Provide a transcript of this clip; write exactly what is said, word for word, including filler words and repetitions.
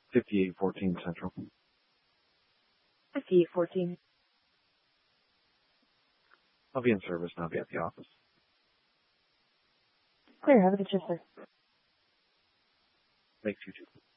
fifty-eight fourteen Central. fifty-eight fourteen. I'll be in service and I'll be at the office. Clear. Have a good shift, sir. Thanks, you too.